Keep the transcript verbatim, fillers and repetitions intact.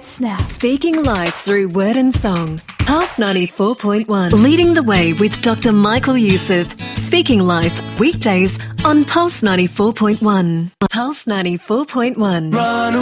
It's now. Speaking life through word and song. Pulse ninety-four point one. Leading the way with Doctor Michael Youssef. Speaking life weekdays on Pulse ninety-four point one. Pulse ninety-four point one. Run